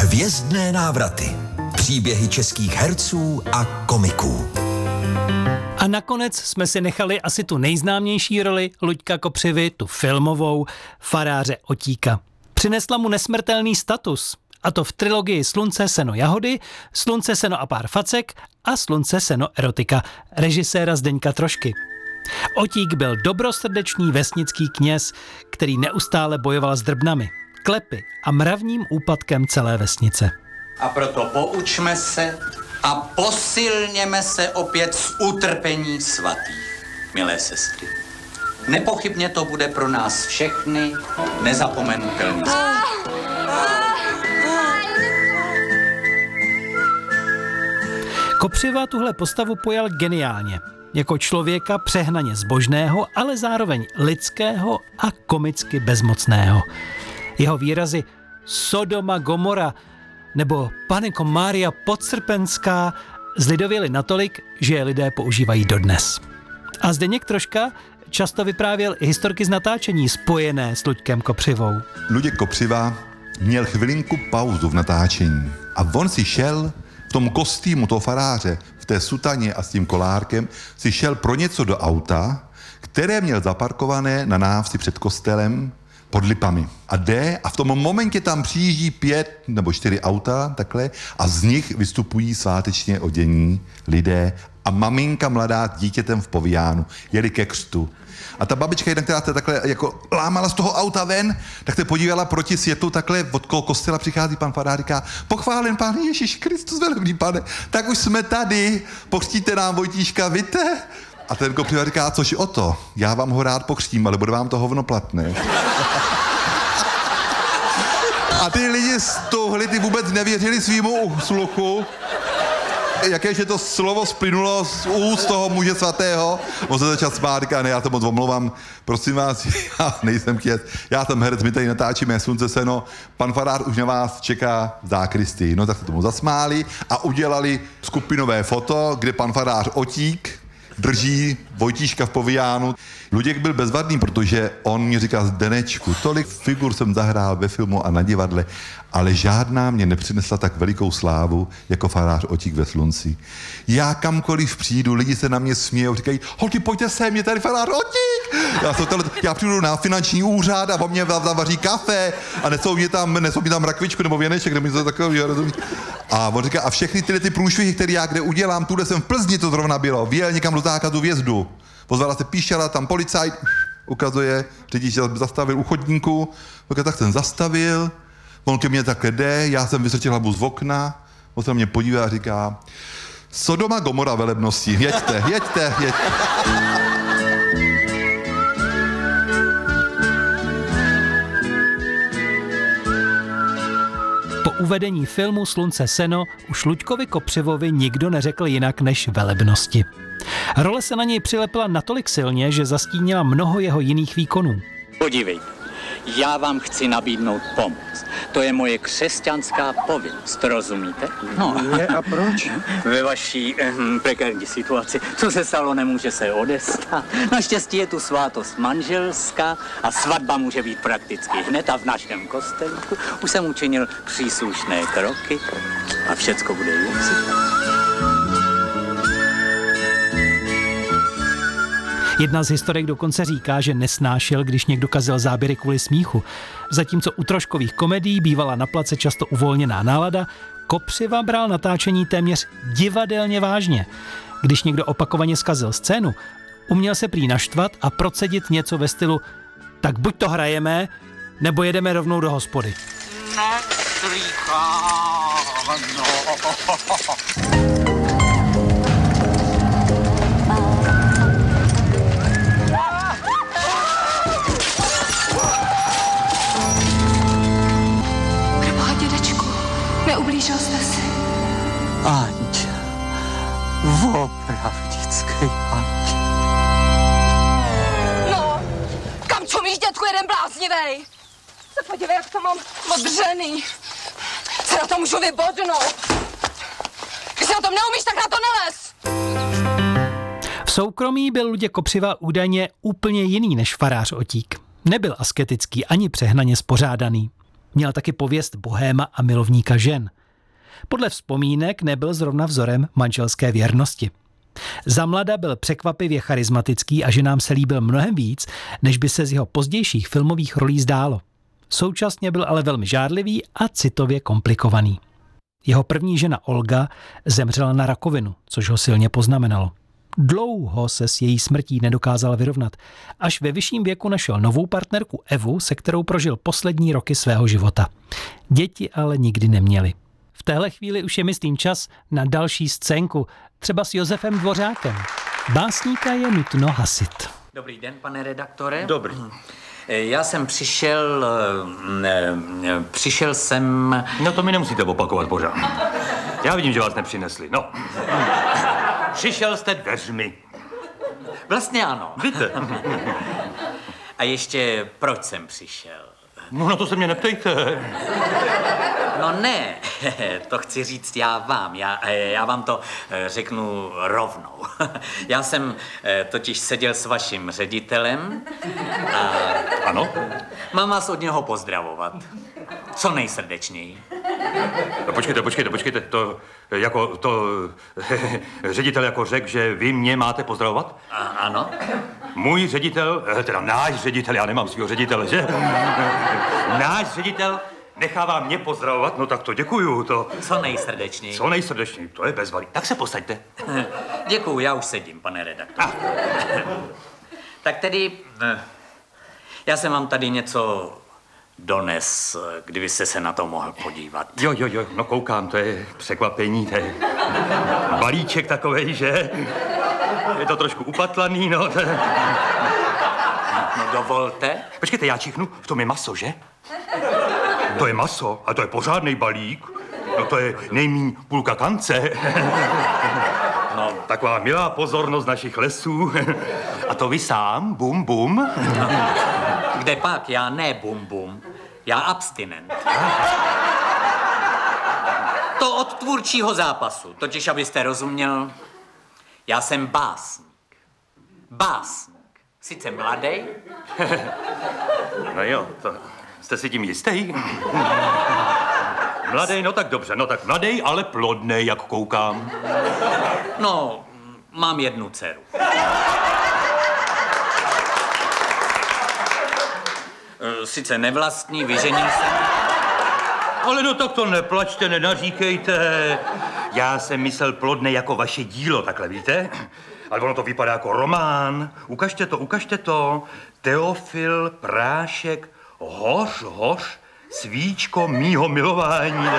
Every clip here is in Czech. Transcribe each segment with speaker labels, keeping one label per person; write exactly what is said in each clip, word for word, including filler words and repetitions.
Speaker 1: Hvězdné návraty. Příběhy českých herců a komiků.
Speaker 2: A nakonec jsme si nechali asi tu nejznámější roli Luďka Kopřivy, tu filmovou, faráře Otíka. Přinesla mu nesmrtelný status, a to v trilogii Slunce, seno, jahody, Slunce, seno a pár facek a Slunce, seno, erotika režiséra Zdeňka Trošky. Otík byl dobrosrdečný vesnický kněz, který neustále bojoval s drbnami, klepy a mravním úpadkem celé vesnice.
Speaker 3: A proto poučme se a posilněme se opět z utrpení svatých, milé sestry. Nepochybně to bude pro nás všechny nezapomenutelný.
Speaker 2: Kopřiva tuhle postavu pojal geniálně. Jako člověka přehnaně zbožného, ale zároveň lidského a komicky bezmocného. Jeho výrazy Sodoma Gomora nebo Panenko Mária Podsrpenská zlidověly natolik, že je lidé používají dodnes. A Zdeněk Troška často vyprávěl i historky z natáčení spojené s Luďkem Kopřivou.
Speaker 4: Luděk Kopřiva měl chvilinku pauzu v natáčení a on si šel v tom kostýmu toho faráře, v té sutaně a s tím kolárkem, si šel pro něco do auta, které měl zaparkované na návsi před kostelem pod lipami. A jde a v tom momentě tam přijíždí pět nebo čtyři auta takhle a z nich vystupují svátečně odění lidé a maminka mladá s dítětem v povíjánu jeli ke křtu. A ta babička jedna, která se takhle jako lámala z toho auta ven, tak se podívala proti světlu, takhle od kostela přichází pan farář, říká: pochválen Pán Ježíš Kristus, velebný Pane, tak už jsme tady, pokřtíte nám Vojtíška, víte? A ten Kopřiva říká: což o to, já vám ho rád pokřtím, ale bude vám to hovno platné. A ty lidi z touhle ty vůbec nevěřili svýmu sluchu, jakéže to slovo splynulo z úst toho muže svatého. On se začal smát, říká: ne, já to moc omlouvám, prosím vás, já nejsem kněz, já jsem herec, my tady natáčíme Slunce, seno, pan farář už na vás čeká v zákristii. No tak se tomu zasmáli a udělali skupinové foto, kde pan farář Otík drží Vojtíška v povíjánu. Luděk byl bezvadný, protože on mi říká: Zdenečku, tolik figur jsem zahrál ve filmu a na divadle, ale žádná mě nepřinesla tak velikou slávu jako farář Otík ve Slunci. Já kamkoliv přijdu, lidi se na mě smějou, říkají: holky, pojďte sem, je tady farář Otík. Já, tohle, já přijdu na finanční úřad a o mě vaří kafe a nesou mě tam, nesou mě tam rakvičku nebo věneček, nebo něco takového, rozumí. A on říká: a všechny tyhle ty průšvihy, které já kde udělám, tuhle jsem v Plzni, to zrovna bylo, vyjel někam do zákazu vjezdu. Pozvala se píšela, tam policajt ukazuje, řidič zastavil u chodníku, tak jsem zastavil, on ke mně takhle jde, já jsem vystrčil hlavu z okna, on se na mě podívá a říká: Sodoma Gomora velebnosti, jeďte, jeďte, jeďte.
Speaker 2: Po uvedení filmu Slunce, seno už Luďkovi Kopřivovi nikdo neřekl jinak než velebnosti. Role se na něj přilepila natolik silně, že zastínila mnoho jeho jiných výkonů.
Speaker 3: Podívejte, já vám chci nabídnout pomoc. To je moje křesťanská povinnost, rozumíte? No.
Speaker 5: Je, a proč?
Speaker 3: Ve vaší eh, prekérní situaci, co se stalo, nemůže se odestat. Naštěstí je tu svátost manželská a svatba může být prakticky hned a v našem kostelíku. Už jsem učinil příslušné kroky a všecko bude jít.
Speaker 2: Jedna z historek dokonce říká, že nesnášel, když někdo kazil záběry kvůli smíchu. Zatímco u Troškových komedií bývala na place často uvolněná nálada, Kopřiva bral natáčení téměř divadelně vážně. Když někdo opakovaně zkazil scénu, uměl se prý naštvat a procedit něco ve stylu: tak buď to hrajeme, nebo jedeme rovnou do hospody.
Speaker 6: Neublížil jste si?
Speaker 3: Anťa, opravdický Anťa.
Speaker 6: No, kam čumíš, dětku, jeden bláznivej? Se podívej, jak to mám odřený. Se na to můžu vybodnout. Když se na tom neumíš, tak na to nelez.
Speaker 2: V soukromí byl Luděk Kopřiva údajně úplně jiný než farář Otík. Nebyl asketický ani přehnaně spořádaný. Měl taky pověst bohéma a milovníka žen. Podle vzpomínek nebyl zrovna vzorem manželské věrnosti. Za mlada byl překvapivě charismatický a ženám se líbil mnohem víc, než by se z jeho pozdějších filmových rolí zdálo. Současně byl ale velmi žárlivý a citově komplikovaný. Jeho první žena Olga zemřela na rakovinu, což ho silně poznamenalo. Dlouho se s její smrtí nedokázal vyrovnat. Až ve vyšším věku našel novou partnerku Evu, se kterou prožil poslední roky svého života. Děti ale nikdy neměli. V téhle chvíli už je, myslím, čas na další scénku, třeba s Josefem Dvořákem. Básníka je nutno hasit.
Speaker 3: Dobrý den, pane redaktore.
Speaker 5: Dobrý.
Speaker 3: Já jsem přišel... Ne, přišel jsem...
Speaker 5: No to mi nemusíte opakovat pořád. Já vidím, že vás nepřinesli. No. Přišel jste dveřmi.
Speaker 3: Vlastně ano.
Speaker 5: Víte?
Speaker 3: A ještě proč jsem přišel?
Speaker 5: No na to se mě neptejte.
Speaker 3: No ne, to chci říct já vám. Já, já vám to řeknu rovnou. Já jsem totiž seděl s vaším ředitelem a...
Speaker 5: Ano?
Speaker 3: Mám vás od něho pozdravovat. Co nejsrdečněji.
Speaker 5: No, počkejte, počkejte, počkejte. To jako to ředitel jako řekl, že vy mě máte pozdravovat?
Speaker 3: A, ano.
Speaker 5: Můj ředitel, teda náš ředitel, já nemám svého ředitele, že? Náš ředitel nechává mě pozdravovat, no tak to děkuju, to...
Speaker 3: Co nejsrdečněji.
Speaker 5: Co nejsrdečněji, to je bezvadný. Tak se posaďte.
Speaker 3: Děkuju, já už sedím, pane redaktor. Ah. Tak tedy, já jsem vám tady něco dones, kdybyste se na to mohl podívat.
Speaker 5: Jo, jo, jo, no koukám, to je překvapení, to je balíček takovej, že? Je to trošku upatlaný, no. To...
Speaker 3: No dovolte.
Speaker 5: Počkejte, já čichnu, v tom je maso, že? To je maso a to je pořádnej balík. No to je nejmíň půlka kance. No, taková milá pozornost našich lesů. A to vy sám, bum, bum.
Speaker 3: Kde pak? Já ne bum, bum. Já abstinent. To od tvůrčího zápasu. Totiž, abyste rozuměl, já jsem básník. Básník. Sice mladý.
Speaker 5: No jo, to jste si tím jistý? Mladý, no tak dobře, no tak mladý, ale plodnej, jak koukám.
Speaker 3: No, mám jednu dceru. Sice nevlastní, vyženil jsem.
Speaker 5: Ale no tak to neplačte, nenaříkejte. Já jsem myslel plodnej jako vaše dílo, takhle víte? Ale ono to vypadá jako román. Ukažte to, ukažte to. Teofil Prášek, hoř, hoř, svíčko mýho milování.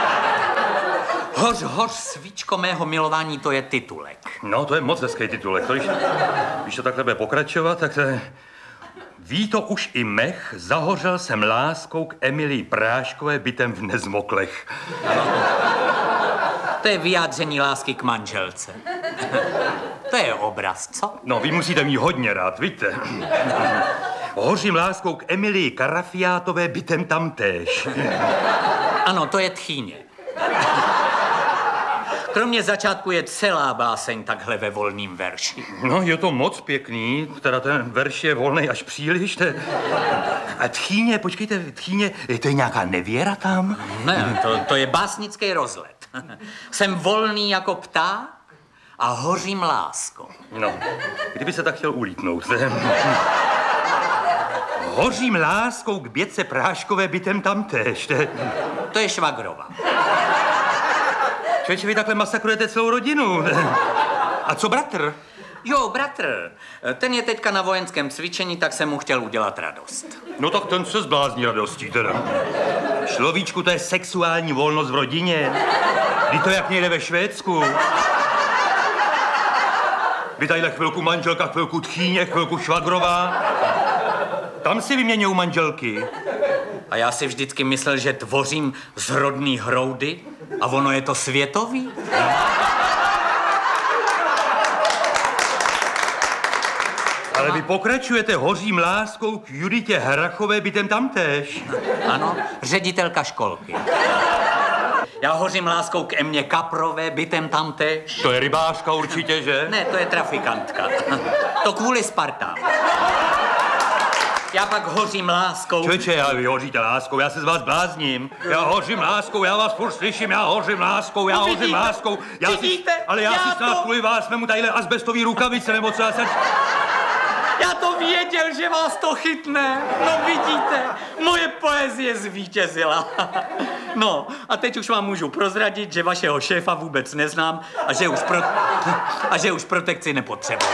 Speaker 3: Hoř, hoř, svíčko mého milování, to je titulek.
Speaker 5: No, to je moc hezký titulek. To, když, když to takhle bude pokračovat, tak to je... Ví to už i mech, zahořel jsem láskou k Emilii Práškové bytem v Nezmoklech.
Speaker 3: To je vyjádření lásky k manželce. To je obraz, co?
Speaker 5: No, vy musíte mít hodně rád, víte. Hořím láskou k Emilii Karafiátové bytem tamtéž.
Speaker 3: Ano, to je tchýně. Kromě začátku je celá báseň takhle ve volným verši.
Speaker 5: No, je to moc pěkný, teda ten verš je volnej až příliš. Te... A tchýně, počkejte, tchýně, to je nějaká nevěra tam?
Speaker 3: Ne, to, to je básnický rozlet. Jsem volný jako pták a hořím láskou.
Speaker 5: No, kdyby se tak chtěl ulítnout. Hořím láskou k Bětce Práškové bytem tamtéž. Te...
Speaker 3: To je švagrova.
Speaker 5: Čeče, vy takhle masakrujete celou rodinu. A co bratr?
Speaker 3: Jo, bratr. Ten je teďka na vojenském cvičení, tak jsem mu chtěl udělat radost.
Speaker 5: No tak ten se zblázní radostí teda. Človíčku, to je sexuální volnost v rodině. Vždyť to jak někde ve Švédsku. Vy tadyhle chvilku manželka, chvilku tchýně, chvilku švagrová. Tam si vyměňují manželky.
Speaker 3: A já si vždycky myslel, že tvořím z rodný hroudy a ono je to světový.
Speaker 5: Ale vy pokračujete hořím láskou k Juditě Hrachové bytem tamtéž.
Speaker 3: Ano, ředitelka školky. Já hořím láskou k Emě Kaprové bytem tamtéž.
Speaker 5: To je rybářka určitě, že?
Speaker 3: Ne, to je trafikantka. To kvůli Spartám. Já pak hořím láskou.
Speaker 5: Čeče, já vy hoříte láskou, já se z vás blázním. Já hořím láskou, já vás furt slyším, já hořím láskou, já hořím
Speaker 3: vidíte?
Speaker 5: láskou. Já
Speaker 3: Vidíte?
Speaker 5: si, ale já,
Speaker 3: Já
Speaker 5: si snad
Speaker 3: to-
Speaker 5: kvůli vás vezmu tadyhle azbestový rukavice, nebo co já se...
Speaker 3: Já to věděl, že vás to chytne. No vidíte, moje poezie zvítězila. No, a teď už vám můžu prozradit, že vašeho šéfa vůbec neznám a že už, pro... a že už protekci nepotřebuji.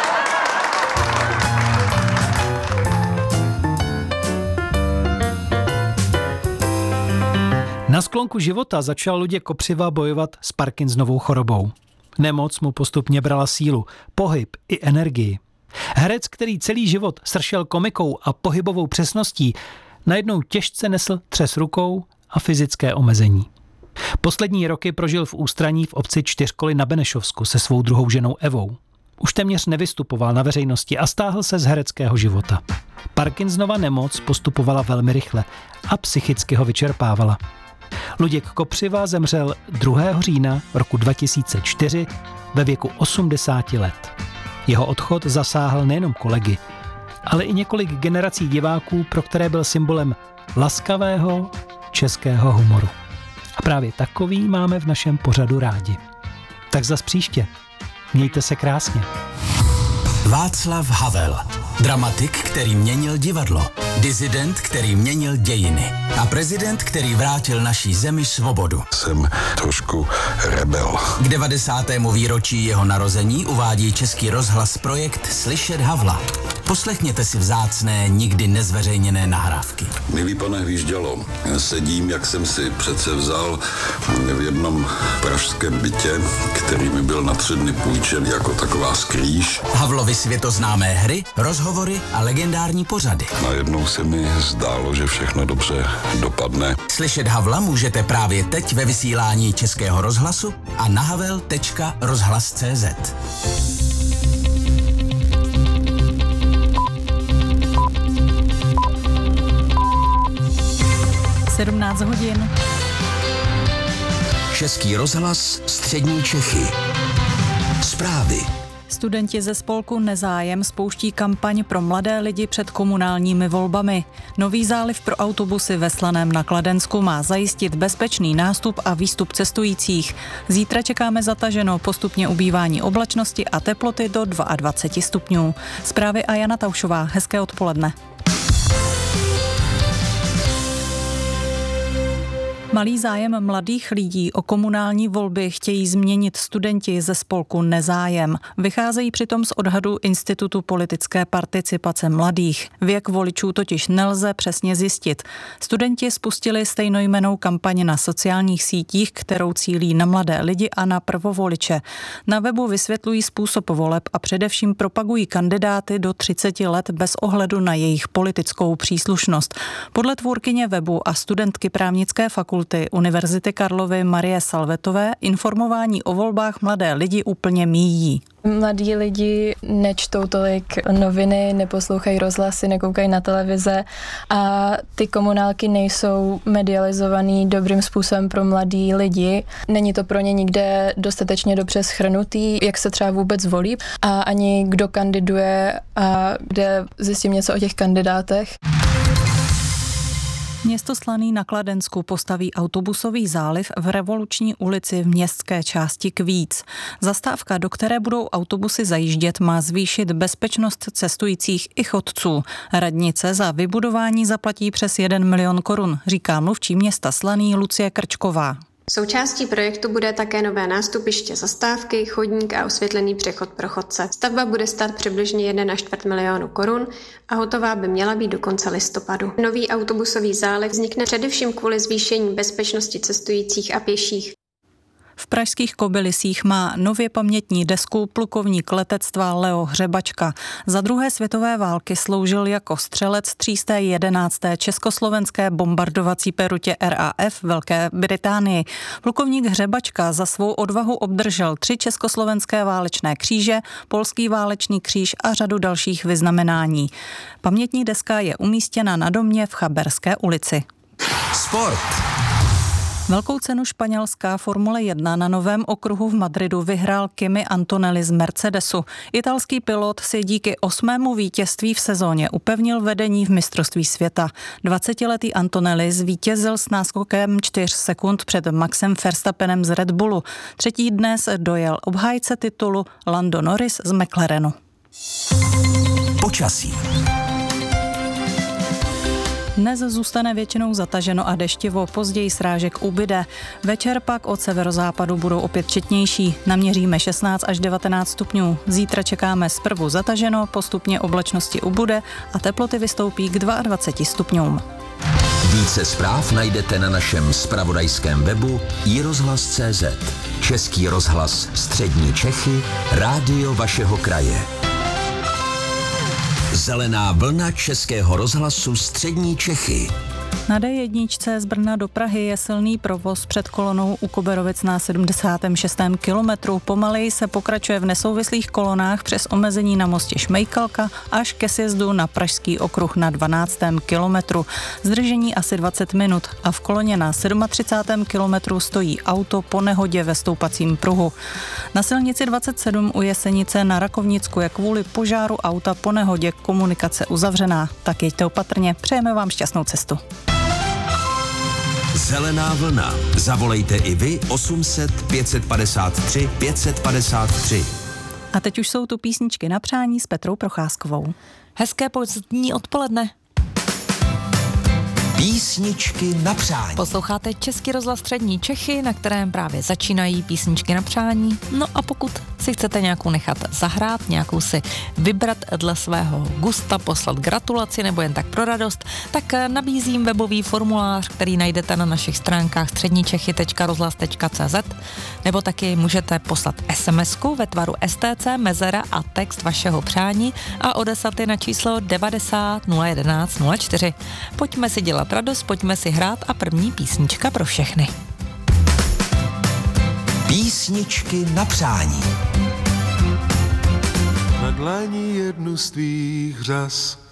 Speaker 2: Na sklonku života začal Luděk Kopřiva bojovat s Parkinsonovou chorobou. Nemoc mu postupně brala sílu, pohyb i energii. Herec, který celý život sršel komikou a pohybovou přesností, najednou těžce nesl třes rukou a fyzické omezení. Poslední roky prožil v ústraní v obci Čtyřkoly na Benešovsku se svou druhou ženou Evou. Už téměř nevystupoval na veřejnosti a stáhl se z hereckého života. Parkinsonova nemoc postupovala velmi rychle a psychicky ho vyčerpávala. Luděk Kopřiva zemřel druhého října roku dva tisíce čtyři ve věku osmdesáti let. Jeho odchod zasáhl nejenom kolegy, ale i několik generací diváků, pro které byl symbolem laskavého českého humoru. A právě takový máme v našem pořadu rádi. Tak zas příště. Mějte se krásně.
Speaker 7: Václav Havel. Dramatik, který měnil divadlo. Disident, který měnil dějiny. A prezident, který vrátil naší zemi svobodu.
Speaker 8: Jsem trošku rebel.
Speaker 7: K devadesátému výročí jeho narození uvádí Český rozhlas projekt Slyšet Havla. Poslechněte si vzácné, nikdy nezveřejněné nahrávky.
Speaker 8: Milý pane Hvíždělo, sedím, jak jsem si přece vzal v jednom pražském bytě, který mi byl na tři dny půjčen jako taková skrýž.
Speaker 7: Havlovy světoznámé hry, rozhovory a legendární pořady.
Speaker 8: Najednou se mi zdálo, že všechno dobře dopadne.
Speaker 7: Slyšet Havla můžete právě teď ve vysílání Českého rozhlasu a na havel tečka rozhlas tečka cé zet.
Speaker 9: sedmnáct hodin.
Speaker 7: Český rozhlas, střední Čechy. Zprávy.
Speaker 9: Studenti ze spolku Nezájem spouští kampaň pro mladé lidi před komunálními volbami. Nový záliv pro autobusy ve Slaném na Kladensku má zajistit bezpečný nástup a výstup cestujících. Zítra čekáme zataženo, postupně ubývání oblačnosti a teploty do dvacet dva stupňů. Zprávy a Jana Taušová. Hezké odpoledne. Malý zájem mladých lidí o komunální volby chtějí změnit studenti ze spolku Nezájem. Vycházejí přitom z odhadu Institutu politické participace mladých. Věk voličů totiž nelze přesně zjistit. Studenti spustili stejnojmennou kampaň na sociálních sítích, kterou cílí na mladé lidi a na prvovoliče. Na webu vysvětlují způsob voleb a především propagují kandidáty do třiceti let bez ohledu na jejich politickou příslušnost. Podle tvůrkyně webu a studentky právnické fakulty Univerzity Karlovy Marie Salvetové informování o volbách mladé lidi úplně míjí.
Speaker 10: Mladí lidi nečtou tolik noviny, neposlouchají rozhlasy, nekoukají na televize a ty komunálky nejsou medializovaný dobrým způsobem pro mladí lidi. Není to pro ně nikde dostatečně dobře shrnutý, jak se třeba vůbec volí a ani kdo kandiduje a kde zjistím něco o těch kandidátech.
Speaker 9: Město Slaný na Kladensku postaví autobusový záliv v Revoluční ulici v městské části Kvíc. Zastávka, do které budou autobusy zajíždět, má zvýšit bezpečnost cestujících i chodců. Radnice za vybudování zaplatí přes jeden milion korun, říká mluvčí města Slaný Lucie Krčková.
Speaker 11: Součástí projektu bude také nové nástupiště zastávky, chodník a osvětlený přechod pro chodce. Stavba bude stát přibližně jedna čtvrt milionu korun a hotová by měla být do konce listopadu. Nový autobusový záliv vznikne především kvůli zvýšení bezpečnosti cestujících a pěších.
Speaker 9: V pražských Kobylisích má nově pamětní desku plukovník letectva Leo Hřebačka. Za druhé světové války sloužil jako střelec třísté jedenácté československé bombardovací perutě R A F Velké Británii. Plukovník Hřebačka za svou odvahu obdržel tři československé válečné kříže, polský válečný kříž a řadu dalších vyznamenání. Pamětní deska je umístěna na domě v Chaberské ulici.
Speaker 7: Sport.
Speaker 9: Velkou cenu španělská Formule jedna na novém okruhu v Madridu vyhrál Kimi Antonelli z Mercedesu. Italský pilot si díky osmému vítězství v sezóně upevnil vedení v mistrovství světa. dvacetiletý Antonelli zvítězil s náskokem čtyř sekund před Maxem Verstappenem z Red Bullu. Třetí dnes dojel obhájce titulu Lando Norris z McLarenu.
Speaker 1: Počasí.
Speaker 9: Dnes zůstane většinou zataženo a deštivo, později srážek ubyde. Večer pak od severozápadu budou opět četnější. Naměříme šestnáct až devatenáct stupňů. Zítra čekáme zprvu zataženo, postupně oblačnosti ubude a teploty vystoupí k dvaceti dvěma stupňům.
Speaker 1: Více zpráv najdete na našem zpravodajském webu i rozhlas tečka cé zet. Český rozhlas Střední Čechy, rádio vašeho kraje. Zelená vlna Českého rozhlasu Střední Čechy.
Speaker 9: Na dé jedna z Brna do Prahy je silný provoz před kolonou u Koberovic na sedmdesátém šestém kilometru. Pomaleji se pokračuje v nesouvislých kolonách přes omezení na mostě Šmejkalka až ke sjezdu na Pražský okruh na dvanáctém kilometru. Zdržení asi dvacet minut a v koloně na třicátém sedmém kilometru stojí auto po nehodě ve stoupacím pruhu. Na silnici dvacet sedm u Jesenice na Rakovnicku je kvůli požáru auta po nehodě komunikace uzavřená. Tak jeďte opatrně, přejeme vám šťastnou cestu.
Speaker 1: Zelená vlna. Zavolejte i vy osm set pět set padesát tři pět set padesát tři.
Speaker 9: A teď už jsou tu písničky na přání s Petrou Procházkovou.
Speaker 12: Hezké pozdní odpoledne.
Speaker 1: Písničky na přání.
Speaker 12: Posloucháte Český rozhlas Střední Čechy, na kterém právě začínají písničky na přání. No a pokud si chcete nějakou nechat zahrát, nějakou si vybrat dle svého gusta, poslat gratulaci nebo jen tak pro radost, tak nabízím webový formulář, který najdete na našich stránkách středničechy tečka rozhlas tečka cé zet, nebo taky můžete poslat SMSku ve tvaru S T C, mezera a text vašeho přání a odeslat je na číslo devadesát nula jedenáct nula čtyři. Pojďme si dělat radost, pojďme si hrát a první písnička pro všechny.
Speaker 1: Písničky na přání.
Speaker 13: Na dlani jednu z tvých řas